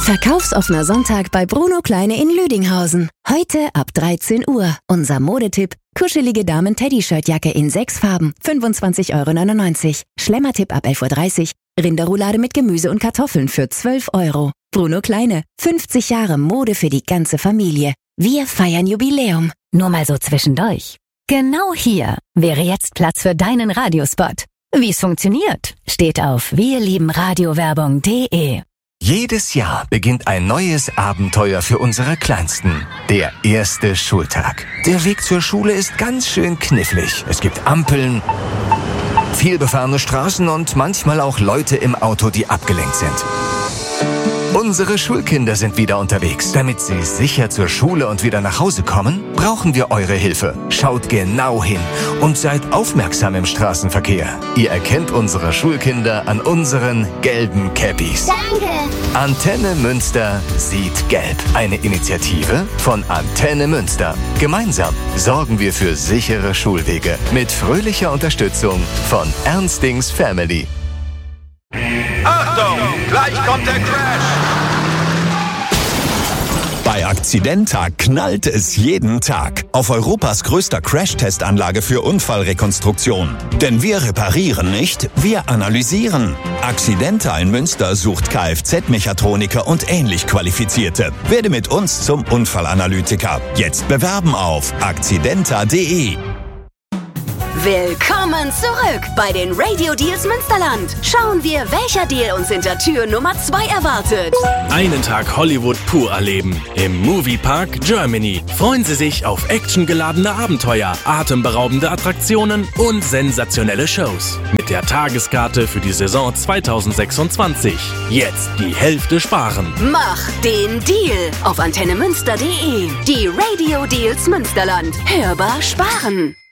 Verkaufsoffener Sonntag bei Bruno Kleine in Lüdinghausen. Heute ab 13 Uhr. Unser Modetipp: kuschelige Damen-Teddy-Shirt-Jacke in 6 Farben, 25,99 €. Schlemmertipp ab 11:30 Uhr. Rinderroulade mit Gemüse und Kartoffeln für 12 €. Bruno Kleine, 50 Jahre Mode für die ganze Familie. Wir feiern Jubiläum. Nur mal so zwischendurch. Genau hier wäre jetzt Platz für deinen Radiospot. Wie es funktioniert, steht auf wirliebenradiowerbung.de. Jedes Jahr beginnt ein neues Abenteuer für unsere Kleinsten. Der erste Schultag. Der Weg zur Schule ist ganz schön knifflig. Es gibt Ampeln, vielbefahrene Straßen und manchmal auch Leute im Auto, die abgelenkt sind. Unsere Schulkinder sind wieder unterwegs. Damit sie sicher zur Schule und wieder nach Hause kommen, brauchen wir eure Hilfe. Schaut genau hin und seid aufmerksam im Straßenverkehr. Ihr erkennt unsere Schulkinder an unseren gelben Cappies. Danke! Antenne Münster sieht gelb. Eine Initiative von Antenne Münster. Gemeinsam sorgen wir für sichere Schulwege mit fröhlicher Unterstützung von Ernstings Family. Achtung, gleich kommt der Crash! Bei Accidenta knallt es jeden Tag. Auf Europas größter Crash-Testanlage für Unfallrekonstruktion. Denn wir reparieren nicht, wir analysieren. Accidenta in Münster sucht Kfz-Mechatroniker und ähnlich Qualifizierte. Werde mit uns zum Unfallanalytiker. Jetzt bewerben auf accidenta.de. Willkommen zurück bei den Radio Deals Münsterland. Schauen wir, welcher Deal uns hinter Tür Nummer 2 erwartet. Einen Tag Hollywood pur erleben. Im Moviepark Germany. Freuen Sie sich auf actiongeladene Abenteuer, atemberaubende Attraktionen und sensationelle Shows. Mit der Tageskarte für die Saison 2026. Jetzt die Hälfte sparen. Mach den Deal auf antennemünster.de. Die Radio Deals Münsterland. Hörbar sparen.